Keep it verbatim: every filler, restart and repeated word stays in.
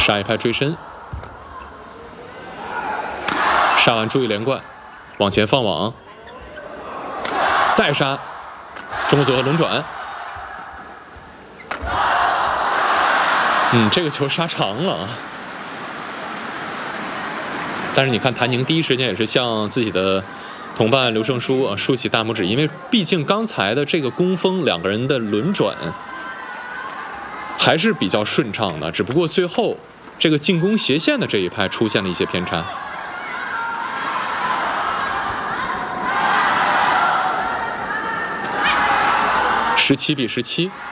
杀一拍追身，杀完注意连贯，往前放网，再杀，中国组合轮转。嗯，这个球杀长了。但是你看，谭宁第一时间也是向自己的同伴刘胜书啊竖起大拇指，因为毕竟刚才的这个攻锋两个人的轮转还是比较顺畅的，只不过最后这个进攻斜线的这一拍出现了一些偏差。十七比十七。